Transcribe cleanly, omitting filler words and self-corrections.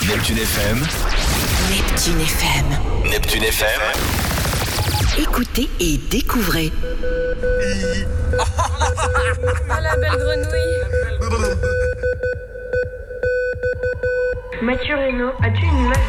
Neptune FM. Neptune FM. Neptune FM. Écoutez et découvrez. Ah, la belle grenouille. Mathieu Reynaud, as-tu une image